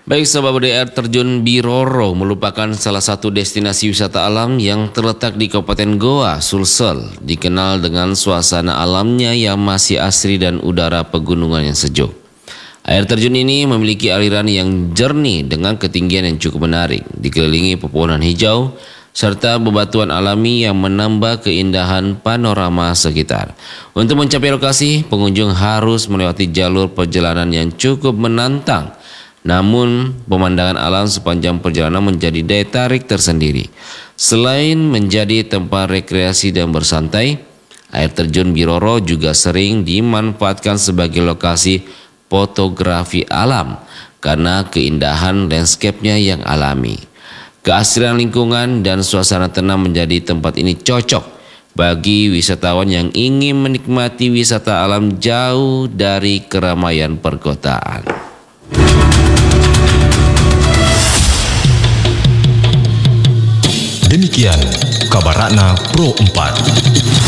Baik sahabat BDR, terjun Biroro merupakan salah satu destinasi wisata alam yang terletak di Kabupaten Goa, Sulsel. Dikenal dengan suasana alamnya yang masih asri dan udara pegunungan yang sejuk. Air terjun ini memiliki aliran yang jernih dengan ketinggian yang cukup menarik, dikelilingi pepohonan hijau, serta bebatuan alami yang menambah keindahan panorama sekitar. Untuk mencapai lokasi, pengunjung harus melewati jalur perjalanan yang cukup menantang. Namun, pemandangan alam sepanjang perjalanan menjadi daya tarik tersendiri. Selain menjadi tempat rekreasi dan bersantai, air terjun Biroro juga sering dimanfaatkan sebagai lokasi fotografi alam karena keindahan landscape-nya yang alami. Keasrian lingkungan dan suasana tenang menjadi tempat ini cocok bagi wisatawan yang ingin menikmati wisata alam jauh dari keramaian perkotaan. Demikian kabar Ratna Pro 4.